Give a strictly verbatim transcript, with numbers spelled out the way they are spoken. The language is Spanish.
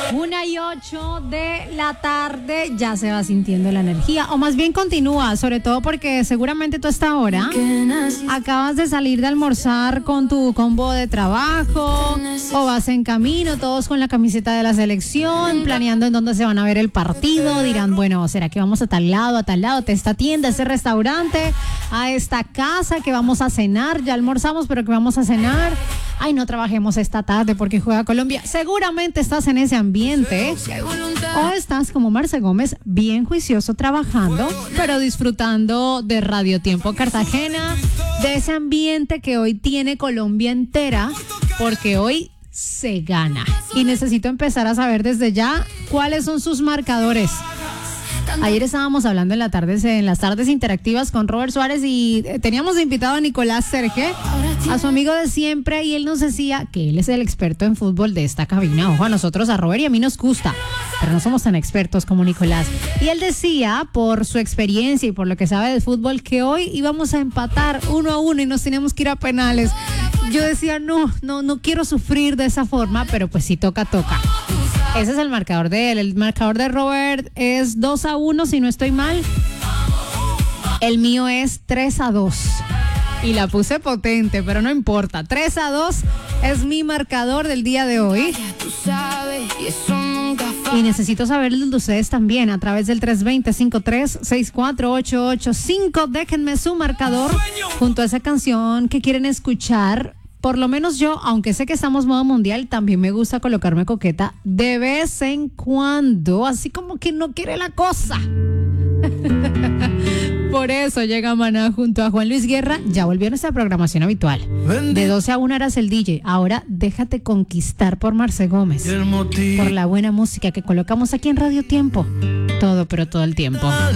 Una y ocho de la tarde, ya se va sintiendo la energía, o más bien continúa, sobre todo porque seguramente tú a esta hora acabas de salir de almorzar con tu combo de trabajo, o vas en camino, todos con la camiseta de la selección, planeando en dónde se van a ver el partido. Dirán, bueno, ¿será que vamos a tal lado, a tal lado, a esta tienda, a ese restaurante, a esta casa que vamos a cenar? Ya almorzamos, pero que vamos a cenar. Ay, no trabajemos esta tarde porque juega Colombia. Seguramente estás en ese ambiente, o estás como Marce Gómez, bien juicioso trabajando, pero disfrutando de Radio Tiempo Cartagena, de ese ambiente que hoy tiene Colombia entera, porque hoy se gana. Y necesito empezar a saber desde ya cuáles son sus marcadores. Ayer estábamos hablando en la tarde, en las tardes interactivas con Robert Suárez, y teníamos de invitado a Nicolás Serge, a su amigo de siempre, y él nos decía que él es el experto en fútbol de esta cabina. Ojo, a nosotros, a Robert y a mí nos gusta, pero no somos tan expertos como Nicolás. Y él decía, por su experiencia y por lo que sabe de fútbol, que hoy íbamos a empatar uno a uno y nos teníamos que ir a penales. Yo decía, no, no, no quiero sufrir de esa forma, pero pues si toca, toca. Ese es el marcador de él. El marcador de Robert es dos a uno, si no estoy mal. El mío es tres a dos. Y la puse potente, pero no importa. tres a dos es mi marcador del día de hoy. Y necesito saber de ustedes también a través del tres dos cero, cinco tres seis cuatro ocho ocho cinco. Déjenme su marcador junto a esa canción que quieren escuchar. Por lo menos yo, aunque sé que estamos modo mundial, también me gusta colocarme coqueta de vez en cuando, así como que no quiere la cosa. Por eso llega Maná junto a Juan Luis Guerra. Ya volvió a nuestra programación habitual. De doce a una eras el D J. Ahora déjate conquistar por Marce Gómez, por la buena música que colocamos aquí en Radio Tiempo. Todo, pero todo el tiempo.